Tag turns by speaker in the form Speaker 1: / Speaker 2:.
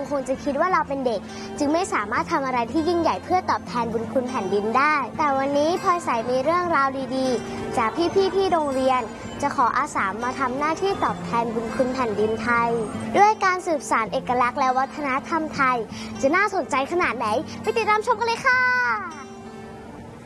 Speaker 1: คงจะคิดว่าเราเป็นเด็กจึงไม่สามารถทำอะไรที่ยิ่งใหญ่เพื่อตอบแทนบุญคุณแผ่นดินได้แต่วันนี้พลอยใสมีเรื่องราวดีๆจากพี่ๆที่โรงเรียนจะขออาสามาทำหน้าที่ตอบแทนบุญคุณแผ่นดินไทยด้วยการสืบสานเอกลักษณ์และวัฒนธรรมไทยจะน่าสนใจขนาดไหนไปติดตามชมกันเลยค่ะ